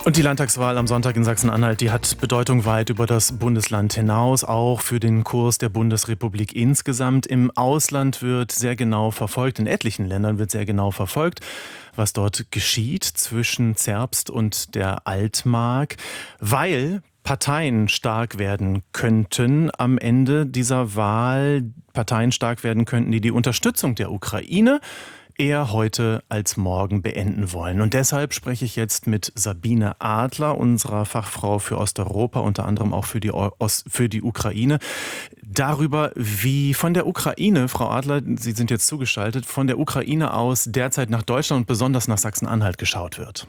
Und die Landtagswahl am Sonntag in Sachsen-Anhalt, die hat Bedeutung weit über das Bundesland hinaus, auch für den Kurs der Bundesrepublik insgesamt. Im Ausland wird sehr genau verfolgt, in etlichen Ländern wird sehr genau verfolgt, was dort geschieht zwischen Zerbst und der Altmark, weil Parteien stark werden könnten am Ende dieser Wahl, Parteien stark werden könnten, die die Unterstützung der Ukraine eher heute als morgen beenden wollen. Und deshalb spreche ich jetzt mit Sabine Adler, unserer Fachfrau für Osteuropa, unter anderem auch für die Ukraine, darüber, wie von der Ukraine, Frau Adler, Sie sind jetzt zugeschaltet, von der Ukraine aus derzeit nach Deutschland und besonders nach Sachsen-Anhalt geschaut wird.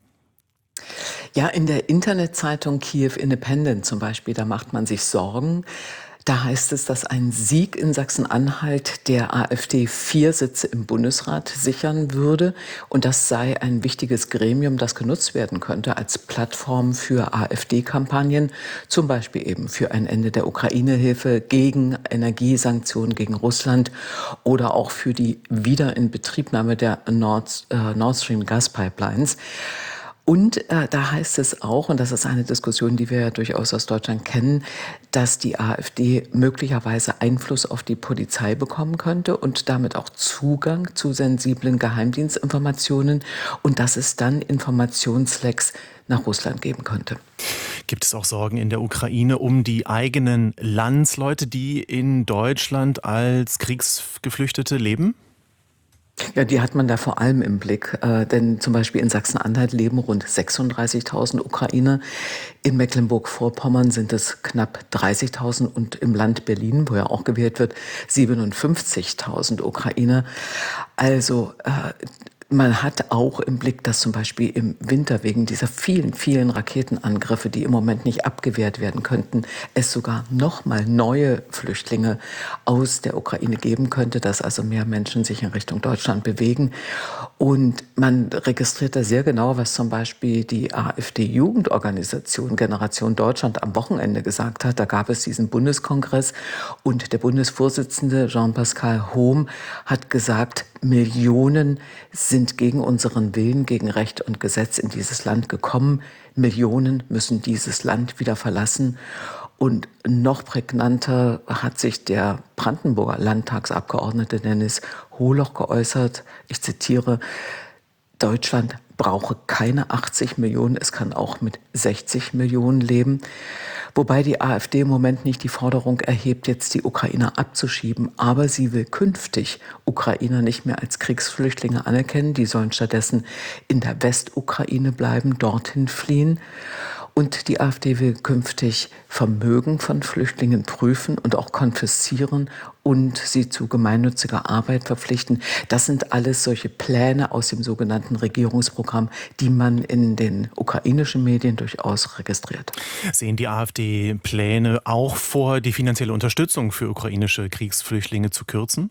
Ja, in der Internetzeitung Kiew Independent zum Beispiel, da macht man sich Sorgen. Da heißt es, dass ein Sieg in Sachsen-Anhalt der AfD 4 Sitze im Bundesrat sichern würde. Und das sei ein wichtiges Gremium, das genutzt werden könnte als Plattform für AfD-Kampagnen, zum Beispiel eben für ein Ende der Ukraine-Hilfe, gegen Energiesanktionen gegen Russland oder auch für die Wiederinbetriebnahme der Nord Stream Gaspipelines. Und da heißt es auch, und das ist eine Diskussion, die wir ja durchaus aus Deutschland kennen, dass die AfD möglicherweise Einfluss auf die Polizei bekommen könnte und damit auch Zugang zu sensiblen Geheimdienstinformationen und dass es dann Informationslecks nach Russland geben könnte. Gibt es auch Sorgen in der Ukraine um die eigenen Landsleute, die in Deutschland als Kriegsgeflüchtete leben? Ja, die hat man da vor allem im Blick, denn zum Beispiel in Sachsen-Anhalt leben rund 36.000 Ukrainer. In Mecklenburg-Vorpommern sind es knapp 30.000 und im Land Berlin, wo ja auch gewählt wird, 57.000 Ukrainer. Also man hat auch im Blick, dass zum Beispiel im Winter wegen dieser vielen, vielen Raketenangriffe, die im Moment nicht abgewehrt werden könnten, es sogar noch mal neue Flüchtlinge aus der Ukraine geben könnte, dass also mehr Menschen sich in Richtung Deutschland bewegen. Und man registriert da sehr genau, was zum Beispiel die AfD-Jugendorganisation Generation Deutschland am Wochenende gesagt hat. Da gab es diesen Bundeskongress und der Bundesvorsitzende Jean-Pascal Hohm hat gesagt, Millionen sind gegen unseren Willen, gegen Recht und Gesetz in dieses Land gekommen. Millionen müssen dieses Land wieder verlassen. Und noch prägnanter hat sich der Brandenburger Landtagsabgeordnete Dennis Holoch geäußert. Ich zitiere: Deutschland brauche keine 80 Millionen, es kann auch mit 60 Millionen leben. Wobei die AfD im Moment nicht die Forderung erhebt, jetzt die Ukrainer abzuschieben, aber sie will künftig Ukrainer nicht mehr als Kriegsflüchtlinge anerkennen. Die sollen stattdessen in der Westukraine bleiben, dorthin fliehen. Und die AfD will künftig Vermögen von Flüchtlingen prüfen und auch konfiszieren und sie zu gemeinnütziger Arbeit verpflichten. Das sind alles solche Pläne aus dem sogenannten Regierungsprogramm, die man in den ukrainischen Medien durchaus registriert. Sehen die AfD-Pläne auch vor, die finanzielle Unterstützung für ukrainische Kriegsflüchtlinge zu kürzen?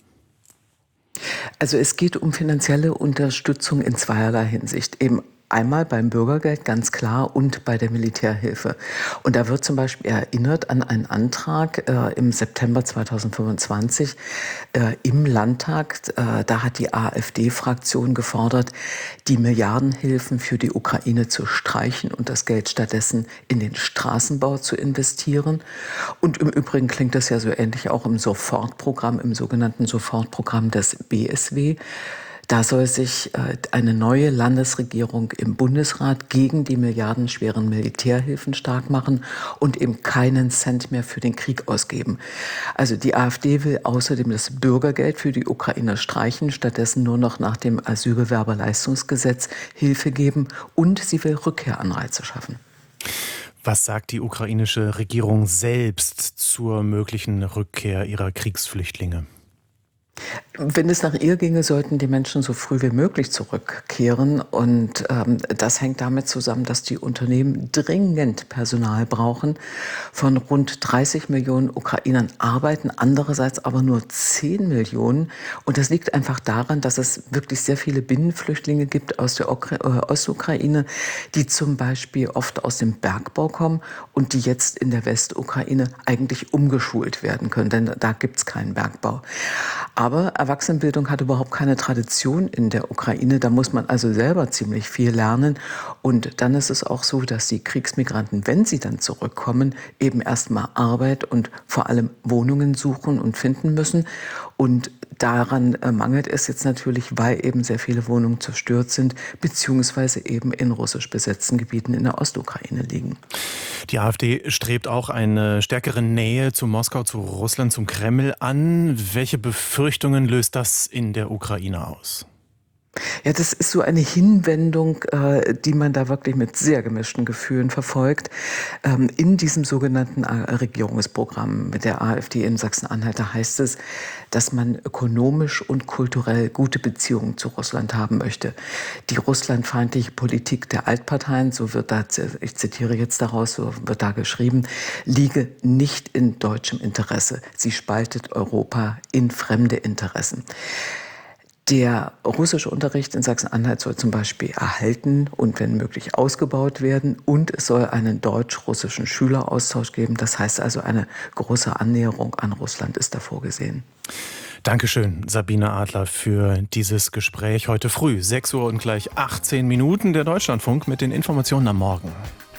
Also es geht um finanzielle Unterstützung in zweierlei Hinsicht. Eben einmal beim Bürgergeld, ganz klar, und bei der Militärhilfe. Und da wird zum Beispiel erinnert an einen Antrag im September 2025 im Landtag. Da hat die AfD-Fraktion gefordert, die Milliardenhilfen für die Ukraine zu streichen und das Geld stattdessen in den Straßenbau zu investieren. Und im Übrigen klingt das ja so ähnlich auch im Sofortprogramm, im sogenannten Sofortprogramm des BSW. Da soll sich eine neue Landesregierung im Bundesrat gegen die milliardenschweren Militärhilfen stark machen und eben keinen Cent mehr für den Krieg ausgeben. Also die AfD will außerdem das Bürgergeld für die Ukrainer streichen, stattdessen nur noch nach dem Asylbewerberleistungsgesetz Hilfe geben und sie will Rückkehranreize schaffen. Was sagt die ukrainische Regierung selbst zur möglichen Rückkehr ihrer Kriegsflüchtlinge? Wenn es nach ihr ginge, sollten die Menschen so früh wie möglich zurückkehren. Und das hängt damit zusammen, dass die Unternehmen dringend Personal brauchen. Von rund 30 Millionen Ukrainern arbeiten andererseits aber nur 10 Millionen. Und das liegt einfach daran, dass es wirklich sehr viele Binnenflüchtlinge gibt aus der Ostukraine, die zum Beispiel oft aus dem Bergbau kommen und die jetzt in der Westukraine eigentlich umgeschult werden können, denn da gibt es keinen Bergbau. Aber Erwachsenenbildung hat überhaupt keine Tradition in der Ukraine. Da muss man also selber ziemlich viel lernen. Und dann ist es auch so, dass die Kriegsmigranten, wenn sie dann zurückkommen, eben erstmal Arbeit und vor allem Wohnungen suchen und finden müssen. Und daran mangelt es jetzt natürlich, weil eben sehr viele Wohnungen zerstört sind, beziehungsweise eben in russisch besetzten Gebieten in der Ostukraine liegen. Die AfD strebt auch eine stärkere Nähe zu Moskau, zu Russland, zum Kreml an. Welche Befürchtungen löst das in der Ukraine aus? Ja, das ist so eine Hinwendung, die man da wirklich mit sehr gemischten Gefühlen verfolgt. In diesem sogenannten Regierungsprogramm mit der AfD in Sachsen-Anhalt, da heißt es, dass man ökonomisch und kulturell gute Beziehungen zu Russland haben möchte. Die russlandfeindliche Politik der Altparteien, so wird da, ich zitiere jetzt daraus, so wird da geschrieben, liege nicht in deutschem Interesse. Sie spaltet Europa in fremde Interessen. Der russische Unterricht in Sachsen-Anhalt soll zum Beispiel erhalten und wenn möglich ausgebaut werden. Und es soll einen deutsch-russischen Schüleraustausch geben. Das heißt also, eine große Annäherung an Russland ist da vorgesehen. Dankeschön, Sabine Adler, für dieses Gespräch heute früh. 6 Uhr und gleich 18 Minuten, der Deutschlandfunk mit den Informationen am Morgen.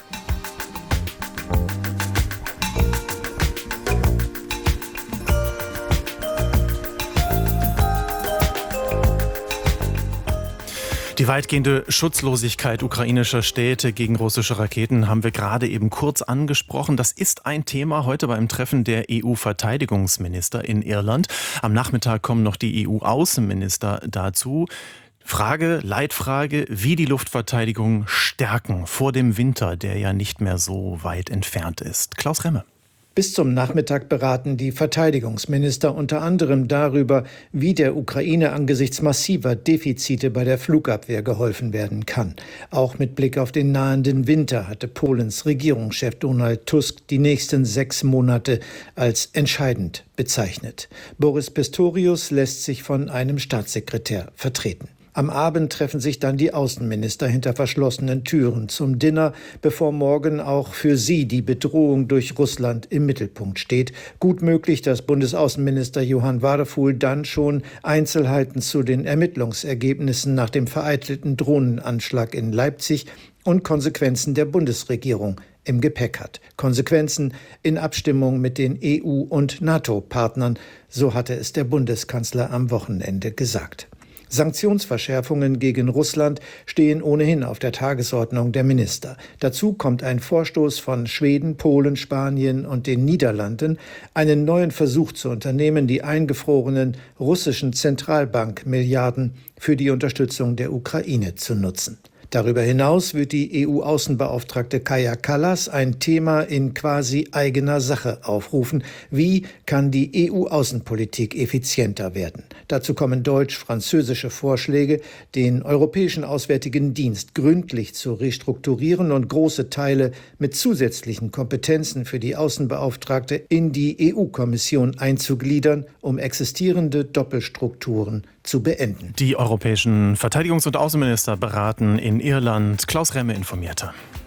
Die weitgehende Schutzlosigkeit ukrainischer Städte gegen russische Raketen haben wir gerade eben kurz angesprochen. Das ist ein Thema heute beim Treffen der EU-Verteidigungsminister in Irland. Am Nachmittag kommen noch die EU-Außenminister dazu. Leitfrage, wie die Luftverteidigung stärken vor dem Winter, der ja nicht mehr so weit entfernt ist. Klaus Remme. Bis zum Nachmittag beraten die Verteidigungsminister unter anderem darüber, wie der Ukraine angesichts massiver Defizite bei der Flugabwehr geholfen werden kann. Auch mit Blick auf den nahenden Winter hatte Polens Regierungschef Donald Tusk die nächsten 6 Monate als entscheidend bezeichnet. Boris Pistorius lässt sich von einem Staatssekretär vertreten. Am Abend treffen sich dann die Außenminister hinter verschlossenen Türen zum Dinner, bevor morgen auch für sie die Bedrohung durch Russland im Mittelpunkt steht. Gut möglich, dass Bundesaußenminister Johann Wadefuhl dann schon Einzelheiten zu den Ermittlungsergebnissen nach dem vereitelten Drohnenanschlag in Leipzig und Konsequenzen der Bundesregierung im Gepäck hat. Konsequenzen in Abstimmung mit den EU- und NATO-Partnern, so hatte es der Bundeskanzler am Wochenende gesagt. Sanktionsverschärfungen gegen Russland stehen ohnehin auf der Tagesordnung der Minister. Dazu kommt ein Vorstoß von Schweden, Polen, Spanien und den Niederlanden, einen neuen Versuch zu unternehmen, die eingefrorenen russischen Zentralbankmilliarden für die Unterstützung der Ukraine zu nutzen. Darüber hinaus wird die EU-Außenbeauftragte Kaja Kallas ein Thema in quasi eigener Sache aufrufen. Wie kann die EU-Außenpolitik effizienter werden? Dazu kommen deutsch-französische Vorschläge, den Europäischen Auswärtigen Dienst gründlich zu restrukturieren und große Teile mit zusätzlichen Kompetenzen für die Außenbeauftragte in die EU-Kommission einzugliedern, um existierende Doppelstrukturen zu beenden. Die europäischen Verteidigungs- und Außenminister beraten in Irland. Klaus Remme informierte.